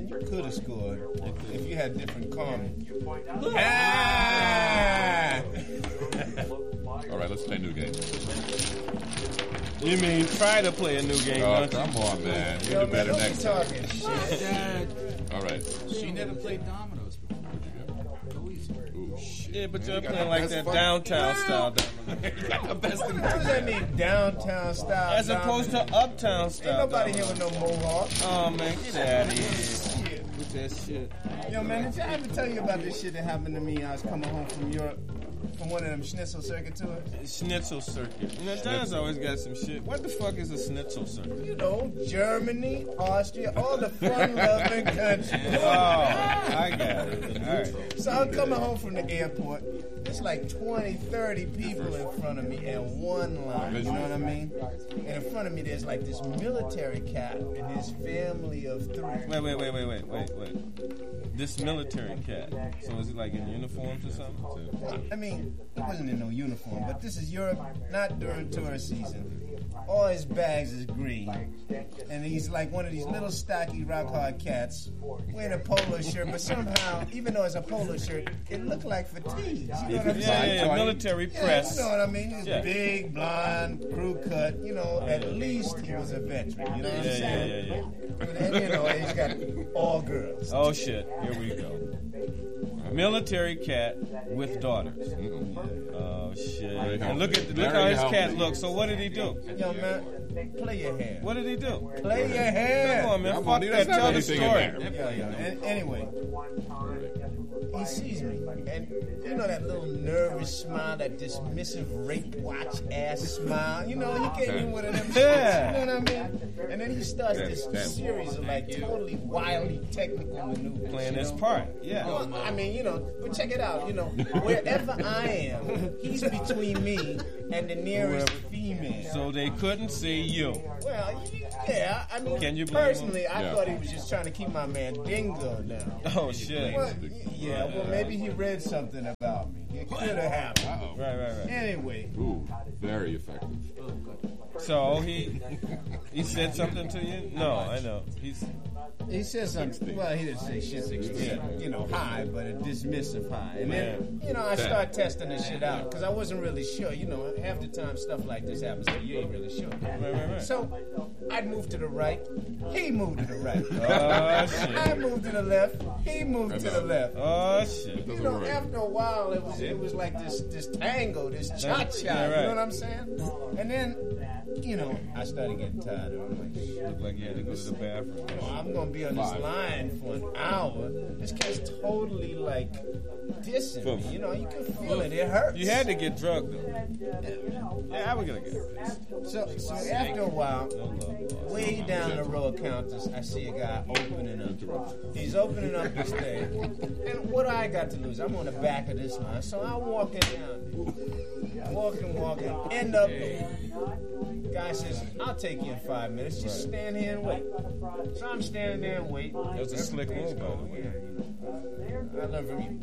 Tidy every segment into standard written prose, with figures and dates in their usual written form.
you could have scored if you had different comments. All right, let's play a new game. You mean try to play a new game? Oh, don't you? come on, man. We'll do better next time. Talking shit. All right. She never played dominoes before. Go easy. Ooh, shit. Yeah, but you're got playing the like best that fucking- downtown style. You got the best in What does that mean, downtown style? As opposed to uptown style. Ain't nobody here with no mohawk. Oh, man, get out of here. Shit. With that shit. Yo, man, did I ever tell you about this shit that happened to me? I was coming home from Europe, from one of them schnitzel circuit tours. Schnitzel circuit. You know, John's always got some shit. What the fuck is a schnitzel circuit? You know, Germany, Austria, all the fun-loving countries. Oh, I got it. All right. So I'm coming home from the airport. There's like 20, 30 people in front of me in one line. You know what I mean? And in front of me, there's like this military cat and his family of 3. Wait. This military cat. So is he like in uniforms or something? I mean, he wasn't in no uniform, but this is Europe, not during tourist season. All his bags is green. And he's like one of these little stocky rock hard cats wearing a polo shirt, but somehow, even though it's a polo shirt, it looked like fatigues. You know what I'm saying? Yeah, military press. You know what I mean? He's Yeah. big, blonde, crew cut. You know, at least he was a veteran. You know what I'm saying? Yeah. And you know, he's got all girls. Oh, shit. Here we go. Military cat with daughters. Oh, shit. And look how his cat looks. So what did he do? Yo, man, play your hand. What did he do? Play your hand. Come on, man. Come Fuck on, that. there's not Tell the anything in story. there. Yeah. Anyway, he sees me, and you know that little nervous smile, that dismissive rape watch ass smile. You know, he came in with them shits, Yeah. you know what I mean? And then he starts this Damn. series of like totally wildly technical maneuvers. Playing you his know? part. Yeah. Well, I mean, you know, but check it out. You know, wherever I am, he's between me and the nearest female. So they couldn't see you. Well, yeah, I mean, Can you blame personally, him? I Yeah. thought he was just trying to keep my man Dingo down. Oh, shit. Well, yeah, well, maybe he read something about me. It could have happened. Uh-oh. Right. Anyway, Ooh, very effective. So he said something to you? No, I know. he said something. Well, he didn't say shit 16, you know, high, but a dismissive high. And then, you know, I start testing this shit out because I wasn't really sure. You know, half the time stuff like this happens to you, you ain't really sure. Right. So I'd move to the right. He moved to the right. Oh, shit. I moved to the left. He moved to the left. Oh, shit. You know, after a while, it was like this tango, this cha-cha, Yeah, right. you know what I'm saying? And then, you know, I started getting tired of it. I'm like, shit, Looked like you had to go to the bathroom. you know, I'm going to be on this line for an hour. This cat's totally, like, dissing me. You know, you can feel it. It hurts. You had to get drugged, though. Yeah, I was going to get So after a while, way down the row of counters, I see a guy opening up. He's opening up this thing. And what do I got to lose? I'm on the back of this line. So I'm walking down. Walking. End up there. Guy says, I'll take you in 5 minutes. Just stand here and wait. So I'm standing there and wait. That was a slick move, by the way. I learned from you.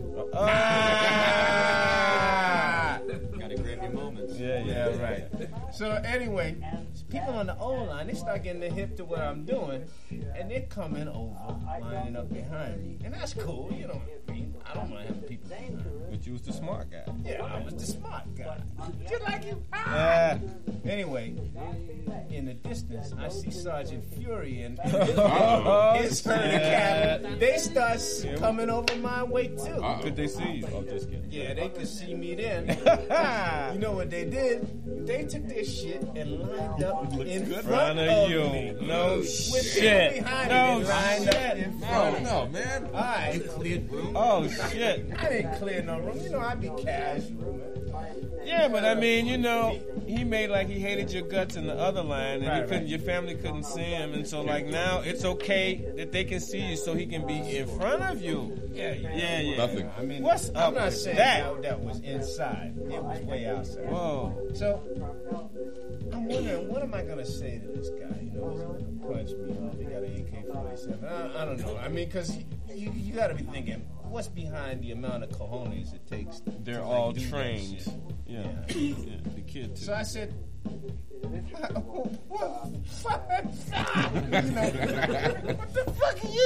Gotta grab your moments. Yeah, right. So anyway, people on the old line, they start getting the hip to what I'm doing, and they're coming over, lining up behind me. And that's cool, you know what I mean? I don't mind having people behind me. But you was the smart guy. Yeah, I was the smart guy. Just like you. Yeah. Anyway, in the distance, I see Sergeant Fury and his herd of cattle. They start coming over my way too. Could they see you? Oh, just kidding. Yeah, they could see me then. You know what they did? They took their shit and lined up in front of you. me. No With shit. them behind No me, they lined up in front of me. No, man. All right. Cleared room. Oh, shit. I didn't clear no room. You know, I'd be casual, man. Yeah, but I mean, you know, he made like he hated your guts in the other line, and Right. your family couldn't see him, and so like now it's okay that they can see you, so he can be in front of you. Yeah. Nothing. I mean, What's I'm up not with saying that? that was inside. It was way outside. Whoa. So I'm wondering, what am I gonna say to this guy? You know, he's gonna punch me. He got an AK-47. I don't know. I mean, because you got to be thinking, what's behind the amount of cojones it takes? They're to, all do that trained. shit? Yeah. The kid too. So I said, what the fuck are you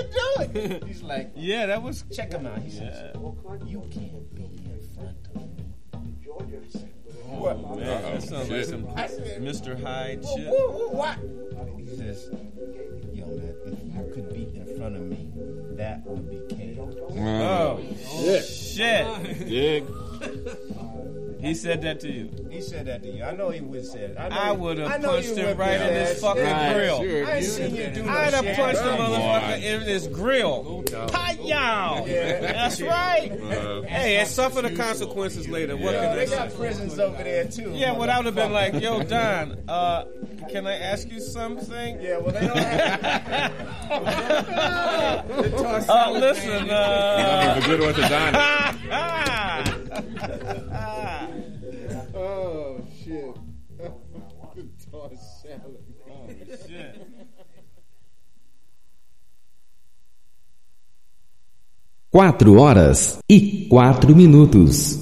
you doing? He's like, Yeah, that was. check him out. He says, you can't be in front of me. What? Man, that sounds like Shit. some Mr. Hyde shit. What? He says, yo, man, if you could be in front of me, that would be chaos. Oh, shit. Dig. He said that to you. He said that to you. I know he would say it. I would have punched him right in his fucking grill. Sure, I ain't seen you do no I'd have shit. punched the Come motherfucker on. in his grill. Hi-yow. That's right. Hey, and suffer the consequences later. What can I They say? got prisons over there, too. Yeah, well, I would have been like, yo, Don, can I ask you something? Yeah, well, they don't have... Listen, That was a good orthodontist. Oh, shit. Toss salad. shit. 4 horas e 4 minutos.